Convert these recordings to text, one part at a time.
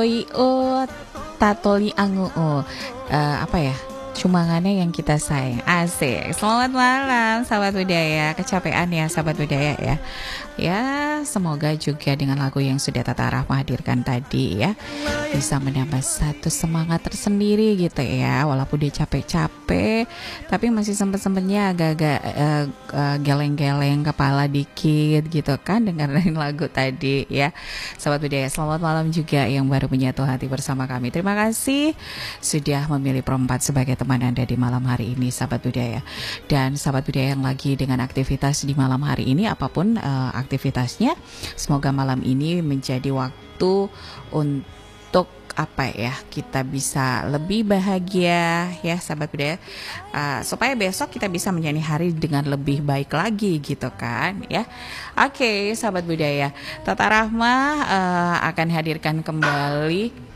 Oiu tatoli anguu. Apa ya? Cumangannya yang kita sayang. Asik. Selamat malam sahabat budaya. Kecapean ya sahabat budaya ya. Ya, semoga juga dengan lagu yang sudah Tata Rahma hadirkan tadi ya bisa menambah satu semangat tersendiri gitu ya. Walaupun dia capek-capek, tapi masih sempet-sempetnya agak-agak geleng-geleng kepala dikit gitu kan dengerin lagu tadi ya. Sahabat budaya, selamat malam juga yang baru menyatu hati bersama kami. Terima kasih sudah memilih Perempat sebagai teman Anda di malam hari ini sahabat budaya. Dan sahabat budaya yang lagi dengan aktivitas di malam hari ini, apapun aktivitasnya, semoga malam ini menjadi waktu untuk apa ya, kita bisa lebih bahagia ya sahabat budaya, supaya besok kita bisa menjalani hari dengan lebih baik lagi gitu kan ya. Oke sahabat budaya, Tata Rahma akan hadirkan kembali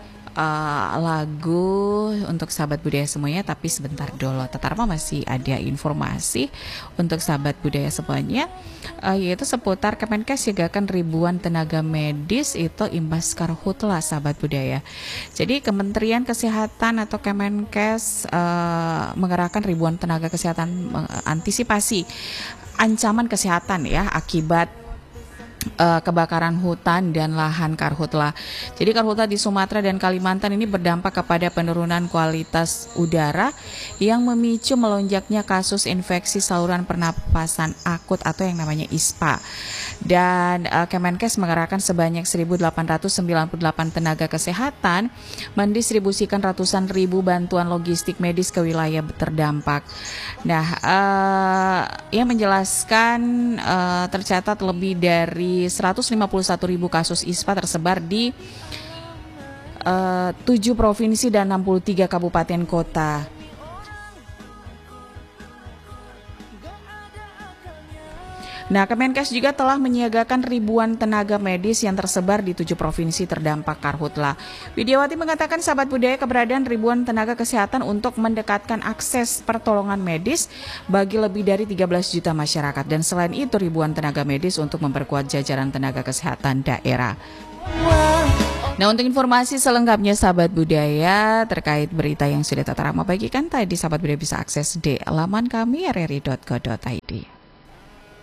lagu untuk sahabat budaya semuanya, tapi sebentar dulu Tata Rahma masih ada informasi untuk sahabat budaya semuanya, yaitu seputar Kemenkes siagakan ribuan tenaga medis itu imbas karhutla sahabat budaya. Jadi Kementerian Kesehatan atau Kemenkes mengerahkan ribuan tenaga kesehatan mengantisipasi ancaman kesehatan ya akibat kebakaran hutan dan lahan karhutla. Jadi karhutla di Sumatera dan Kalimantan ini berdampak kepada penurunan kualitas udara yang memicu melonjaknya kasus infeksi saluran pernapasan akut atau yang namanya ISPA. Dan Kemenkes mengerahkan sebanyak 1.898 tenaga kesehatan mendistribusikan ratusan ribu bantuan logistik medis ke wilayah terdampak. Nah, ia menjelaskan tercatat lebih dari 151.000 kasus ISPA tersebar di 7 provinsi dan 63 kabupaten kota. Nah, Kemenkes juga telah menyiagakan ribuan tenaga medis yang tersebar di 7 provinsi terdampak karhutla. Widiawati mengatakan sahabat budaya, keberadaan ribuan tenaga kesehatan untuk mendekatkan akses pertolongan medis bagi lebih dari 13 juta masyarakat. Dan selain itu ribuan tenaga medis untuk memperkuat jajaran tenaga kesehatan daerah. Nah, untuk informasi selengkapnya sahabat budaya terkait berita yang sudah Tata Rahma bagikan tadi, sahabat budaya bisa akses di laman kami rri.co.id.